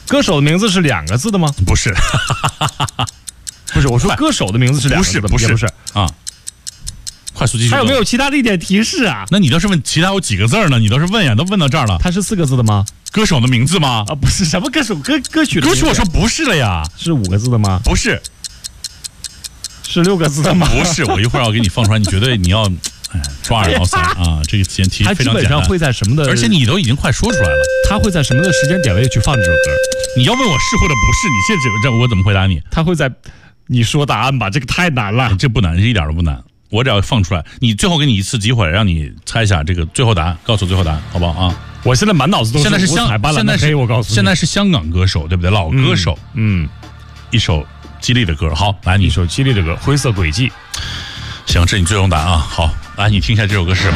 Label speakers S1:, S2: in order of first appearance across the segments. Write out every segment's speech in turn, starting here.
S1: 歌手的名字是2个字的吗？
S2: 不是，
S1: 不是，我说歌手的名字是2个字的吗？
S2: 不是啊。快速继续。
S1: 还有没有其他的一点提示啊？
S2: 那你倒是问其他有几个字呢？你倒是问呀，都问到这儿了。
S1: 它是4个字的吗？
S2: 歌手的名字吗？
S1: 啊，不是，什么歌手歌曲的名字？
S2: 歌曲我说不是了呀。
S1: 是5个字的吗？
S2: 不是。
S1: 是6个字的吗？
S2: 不是，我一会儿要给你放出来，你绝对你要抓耳挠腮啊！这个前提非常简单。
S1: 它基本上会在什么的？
S2: 而且你都已经快说出来了。
S1: 它会在什么的时间点位去放这首歌？
S2: 你要问我是或者不是，你现在这我怎么回答你？
S1: 它会在，你说答案吧，这个太难了。
S2: 这不难，这一点都不难。我只要放出来，你最后给你一次机会，让你猜一下这个最后答案，告诉我最后答案，好不好啊？
S1: 我现在满脑子都是五彩斑斓的黑，我告诉你，
S2: 现在是香港歌手，对不对？老歌手，一首激励的歌。好，来，你
S1: 一首激励的歌，《灰色轨迹》。
S2: 行，这是你最终答案啊。好，来，你听一下这首歌是什么？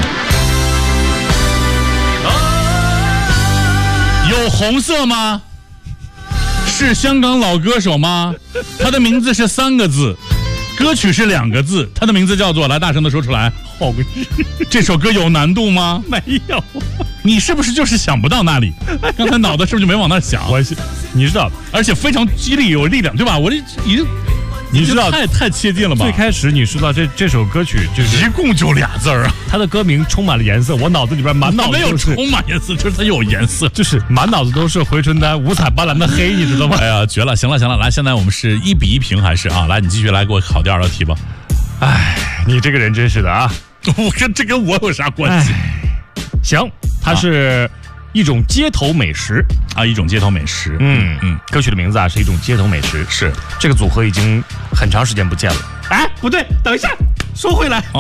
S2: 有红色吗？是香港老歌手吗？他的名字是3个字。歌曲是2个字，他的名字叫做，来大声的说出来。
S1: 好，
S2: 这首歌有难度吗？
S1: 没有。
S2: 你是不是就是想不到那里？刚才脑子是不是就没往那想？
S1: 你知道，
S2: 而且非常激励有力量，对吧？我这已经，
S1: 你知道
S2: 太切近了吧？
S1: 最开始你知道这首歌曲就是
S2: 一共就2字啊，
S1: 它的歌名充满了颜色，我脑子里边满脑子都是
S2: 没有充满颜色，就是它有颜色，
S1: 就是满脑子都是回春丹五彩斑斓的黑，你知道吗？
S2: 哎呀，绝了！行了，来，现在我们是1-1平还是啊？来，你继续来给我考第2道题吧。
S1: 哎，你这个人真是的啊！
S2: 这跟我有啥关系？
S1: 行，它是一种街头美食
S2: 啊，一种街头美食。
S1: 歌曲的名字啊是一种街头美食。
S2: 是这
S1: 个组合已经很长时间不见了。哎，不对，等一下，说回来。